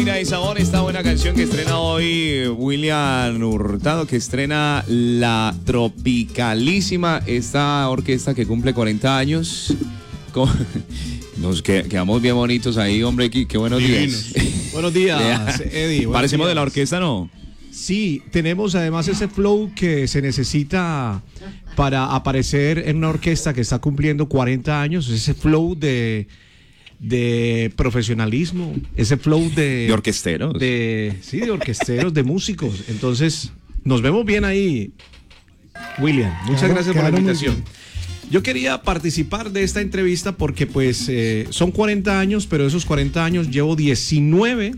Mira, y sabor, esta buena canción que estrena hoy William Hurtado, que estrena La Tropicalísima, esta orquesta que cumple 40 años. Nos quedamos bien bonitos ahí, hombre, qué buenos días. Buenos días, Eddie. Parecemos de la orquesta, ¿no? Sí, tenemos además ese flow que se necesita para aparecer en una orquesta que está cumpliendo 40 años, ese flow de profesionalismo, ese flow de orquesteros. Sí, de orquesteros, de músicos. Entonces, nos vemos bien ahí, William. Muchas gracias por la invitación. Yo quería participar de esta entrevista porque pues son 40 años, pero de esos 40 años llevo 19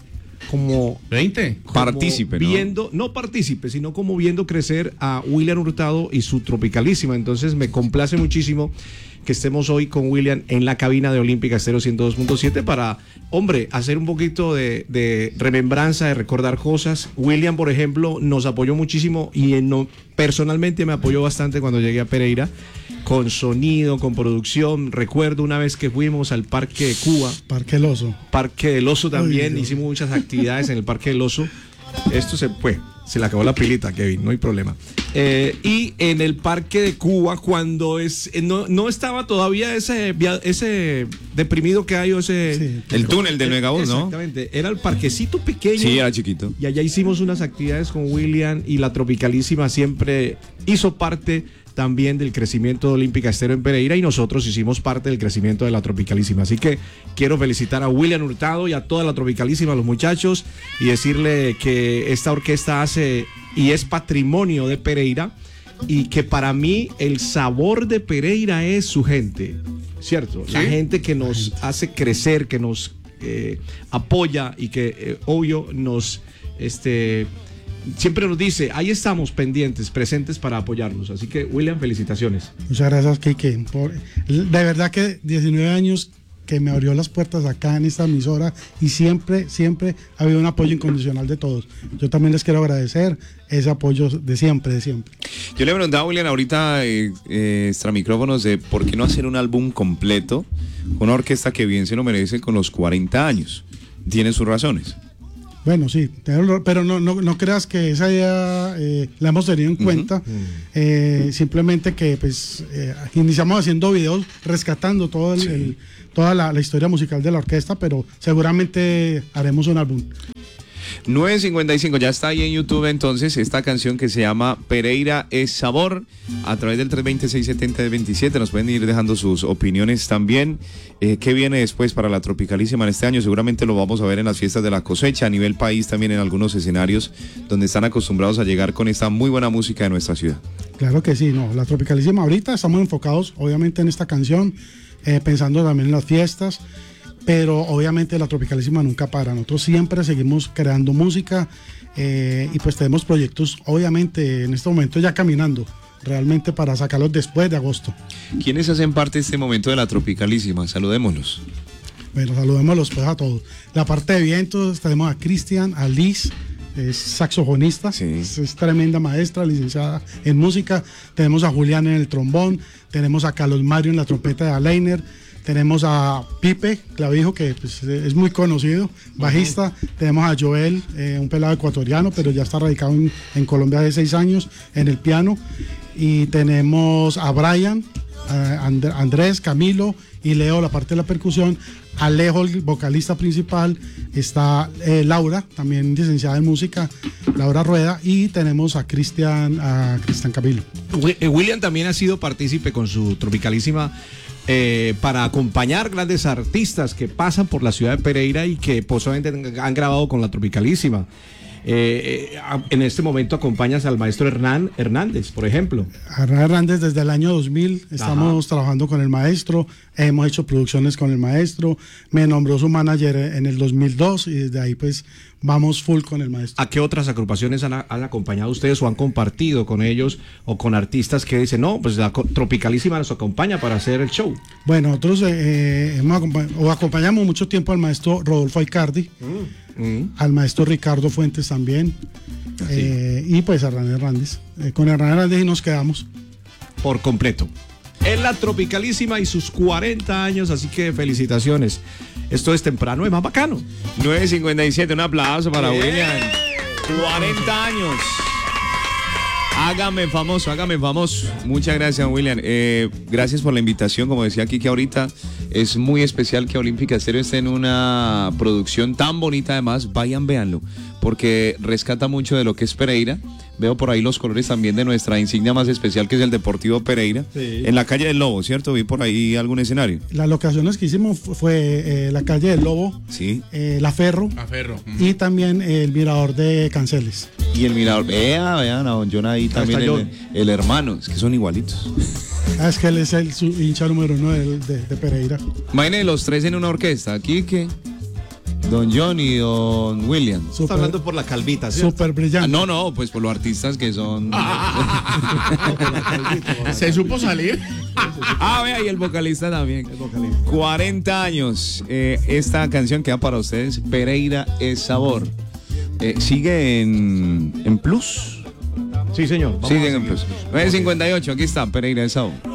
como 20 partícipe, viendo, no partícipe, sino como viendo crecer a William Hurtado y su Tropicalísima. Entonces me complace muchísimo que estemos hoy con William en la cabina de Olímpica Estéreo 102.7 para, hombre, hacer un poquito de remembranza, de recordar cosas. William, por ejemplo, nos apoyó muchísimo y personalmente me apoyó bastante cuando llegué a Pereira, con sonido, con producción. Recuerdo una vez que fuimos al Parque de Cuba. Parque del Oso. Parque del Oso también. Hicimos muchas actividades en el Parque del Oso. Esto se le acabó la pilita, Kevin, no hay problema. Y en el Parque de Cuba, cuando no estaba todavía ese deprimido que hay, el túnel del Megabús, ¿no? Exactamente, era el parquecito pequeño. Sí, era chiquito. Y allá hicimos unas actividades con William y la Tropicalísima siempre hizo parte también del crecimiento de Olímpica Estéreo en Pereira y nosotros hicimos parte del crecimiento de la Tropicalísima. Así que quiero felicitar a William Hurtado y a toda la Tropicalísima, a los muchachos, y decirle que esta orquesta hace y es patrimonio de Pereira y que para mí el sabor de Pereira es su gente, ¿cierto? ¿Sí? La gente que nos hace crecer, que nos apoya y que obvio nos siempre nos dice, ahí estamos pendientes, presentes para apoyarnos. Así que, William, felicitaciones. Muchas gracias, Kike. De verdad que 19 años que me abrió las puertas acá en esta emisora y siempre ha habido un apoyo incondicional de todos. Yo también les quiero agradecer ese apoyo de siempre. Yo le preguntaba a William ahorita extra micrófonos de por qué no hacer un álbum completo con una orquesta que bien se lo merece con los 40 años. Tiene sus razones. Bueno, sí, pero no creas que esa idea la hemos tenido en cuenta. Simplemente que pues iniciamos haciendo videos rescatando toda la historia musical de la orquesta, pero seguramente haremos un álbum. 9:55, ya está ahí en YouTube entonces esta canción que se llama Pereira es Sabor, a través del 320-670-27 nos pueden ir dejando sus opiniones también. ¿Qué viene después para la Tropicalísima en este año? Seguramente lo vamos a ver en las fiestas de la cosecha, a nivel país también en algunos escenarios donde están acostumbrados a llegar con esta muy buena música de nuestra ciudad. Claro que sí, la Tropicalísima ahorita estamos enfocados obviamente en esta canción, pensando también en las fiestas. Pero obviamente la Tropicalísima nunca para. Nosotros siempre seguimos creando música y pues tenemos proyectos, obviamente, en este momento ya caminando, realmente para sacarlos después de agosto. ¿Quiénes hacen parte de este momento de la Tropicalísima? Saludémoslos. Bueno, saludémoslos pues a todos. La parte de vientos tenemos a Cristian, a Liz, es saxofonista, sí. es tremenda maestra, licenciada en música. Tenemos a Julián en el trombón, tenemos a Carlos Mario en la trompeta de Alainer. Tenemos a Pipe Clavijo, que pues, es muy conocido, bajista. Tenemos a Joel, un pelado ecuatoriano, pero ya está radicado en Colombia hace 6 años, en el piano. Y tenemos a Brian, Andrés, Camilo y Leo, la parte de la percusión. Alejo, el vocalista principal. Está Laura, también licenciada en música, Laura Rueda. Y tenemos a Cristian Camilo. William también ha sido partícipe con su Tropicalísima para acompañar grandes artistas que pasan por la ciudad de Pereira y que posiblemente han grabado con la Tropicalísima. En este momento acompañas al maestro Hernán Hernández, por ejemplo. Hernán Hernández desde el año 2000 estamos trabajando con el maestro, hemos hecho producciones con el maestro, me nombró su manager en el 2002 y desde ahí pues vamos full con el maestro. ¿A qué otras agrupaciones han acompañado ustedes o han compartido con ellos o con artistas que dicen, no, pues la Tropicalísima nos acompaña para hacer el show? Bueno, nosotros acompañamos mucho tiempo al maestro Rodolfo Aicardi, al maestro Ricardo Fuentes también, y pues a Hernán Hernández. Con Hernán Hernández y nos quedamos. Por completo. en la Tropicalísima y sus 40 años, así que felicitaciones. Esto es temprano, es más bacano. 9:57, un aplauso para William. 40 años. Hágame famoso, hágame famoso. Muchas gracias, William. Gracias por la invitación. Como decía Kike ahorita, es muy especial que Olímpica Estéreo esté en una producción tan bonita. Además, vayan, véanlo, porque rescata mucho de lo que es Pereira. Veo por ahí los colores también de nuestra insignia más especial, que es el Deportivo Pereira. Sí. En la calle del Lobo, ¿cierto? Vi por ahí algún escenario. Las locaciones que hicimos fue la calle del Lobo, sí, La Ferro, y también el Mirador de Canceles. Y el Mirador, vean a don John ahí también, el hermano, es que son igualitos. Es que él es su hincha número 1 de Pereira. Imagínense los tres en una orquesta, Kike, don John y don William. Estás hablando por la calvita, ¿sí? Súper brillante. No, pues por los artistas que son. Se supo salir. Vea, y el vocalista también. 40 años. Esta canción queda para ustedes, Pereira es Sabor. ¿Sigue en Plus? Sí, señor. Sigue en Plus. 9:58, aquí está, Pereira es Sabor.